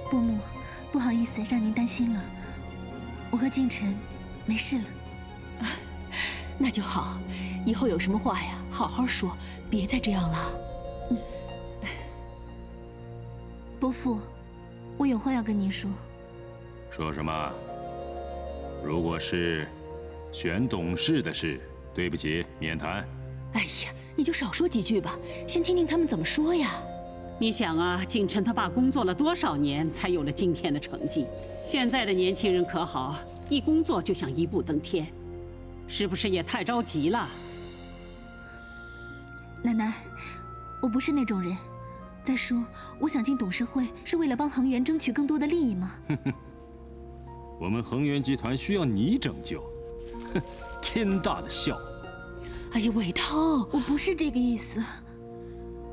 伯母，不好意思让您担心了，我和敬晨没事了。 那就好，以后有什么话呀，好好说，别再这样了。 伯父，我有话要跟您说。 说什么？如果是选董事的事，对不起，免谈。 哎呀，你就少说几句吧，先听听他们怎么说呀。 你想啊，敬晨他爸工作了多少年，才有了今天的成绩？现在的年轻人可好，一工作就想一步登天，是不是也太着急了？ 奶奶，我不是那种人。再说，我想进董事会是为了帮恒源争取更多的利益吗？ 我们恒源集团需要你拯救，哼，天大的笑话！ 哎呀，伟涛， 我不是这个意思。